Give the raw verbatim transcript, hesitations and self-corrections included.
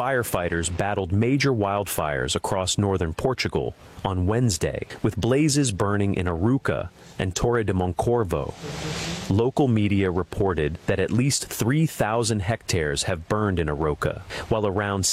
firefighters battled major wildfires across northern Portugal on Wednesday, with blazes burning in Arouca and Torre de Moncorvo. Local media reported that at least three thousand hectares have burned in Arouca, while around